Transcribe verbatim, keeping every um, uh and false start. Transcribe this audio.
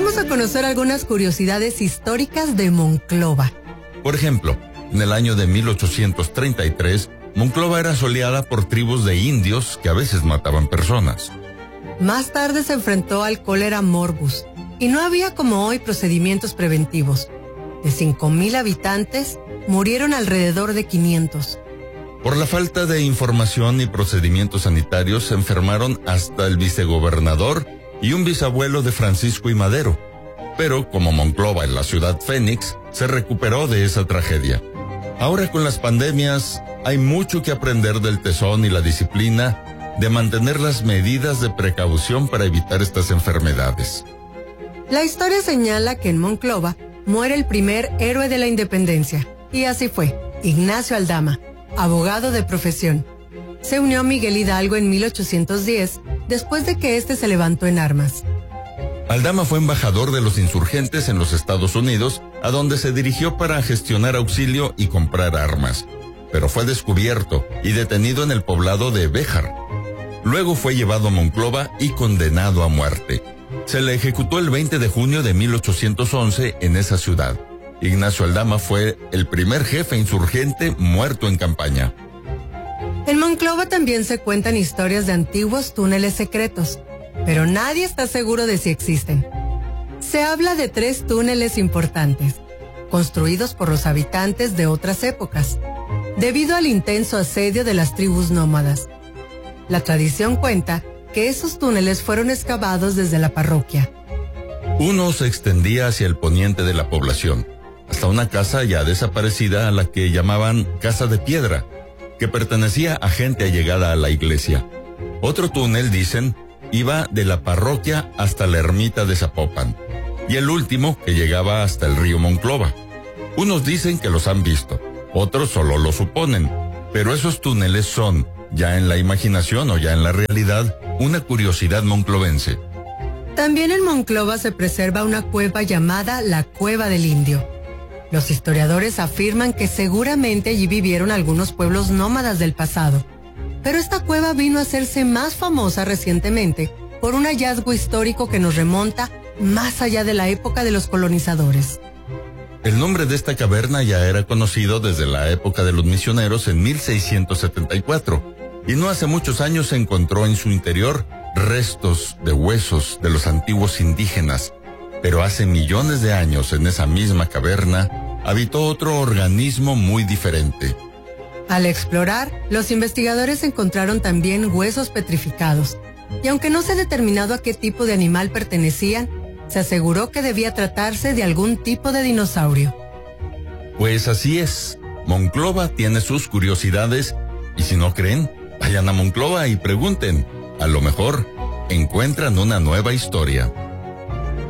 Vamos a conocer algunas curiosidades históricas de Monclova. Por ejemplo, en el año de mil ochocientos treinta y tres, Monclova era asoleada por tribus de indios que a veces mataban personas. Más tarde se enfrentó al cólera morbus y no había como hoy procedimientos preventivos. De cinco mil habitantes, murieron alrededor de quinientos. Por la falta de información y procedimientos sanitarios se enfermaron hasta el vicegobernador y un bisabuelo de Francisco I. Madero. Pero como Monclova es la ciudad Fénix, se recuperó de esa tragedia. Ahora con las pandemias hay mucho que aprender del tesón y la disciplina de mantener las medidas de precaución para evitar estas enfermedades. La historia señala que en Monclova muere el primer héroe de la independencia, y así fue, Ignacio Aldama, abogado de profesión. Se unió a Miguel Hidalgo en mil ochocientos diez, después de que éste se levantó en armas. Aldama fue embajador de los insurgentes en los Estados Unidos, a donde se dirigió para gestionar auxilio y comprar armas, pero fue descubierto y detenido en el poblado de Béjar. Luego fue llevado a Monclova y condenado a muerte. Se le ejecutó el veinte de junio de mil ochocientos once en esa ciudad. Ignacio Aldama fue el primer jefe insurgente muerto en campaña. En Monclova también se cuentan historias de antiguos túneles secretos, pero nadie está seguro de si existen. Se habla de tres túneles importantes, construidos por los habitantes de otras épocas, debido al intenso asedio de las tribus nómadas. La tradición cuenta que esos túneles fueron excavados desde la parroquia. Uno se extendía hacia el poniente de la población, hasta una casa ya desaparecida a la que llamaban Casa de Piedra, que pertenecía a gente allegada a la iglesia. Otro túnel, dicen, iba de la parroquia hasta la ermita de Zapopan, y el último que llegaba hasta el río Monclova. Unos dicen que los han visto, otros solo lo suponen, pero esos túneles son, ya en la imaginación o ya en la realidad, una curiosidad monclovense. También en Monclova se preserva una cueva llamada la Cueva del Indio. Los historiadores afirman que seguramente allí vivieron algunos pueblos nómadas del pasado, pero esta cueva vino a hacerse más famosa recientemente por un hallazgo histórico que nos remonta más allá de la época de los colonizadores. El nombre de esta caverna ya era conocido desde la época de los misioneros en mil seiscientos setenta y cuatro, y no hace muchos años se encontró en su interior restos de huesos de los antiguos indígenas, pero hace millones de años en esa misma caverna habitó otro organismo muy diferente. Al explorar, los investigadores encontraron también huesos petrificados, y aunque no se ha determinado a qué tipo de animal pertenecían, se aseguró que debía tratarse de algún tipo de dinosaurio. Pues así es, Monclova tiene sus curiosidades, y si no creen, vayan a Monclova y pregunten, a lo mejor encuentran una nueva historia.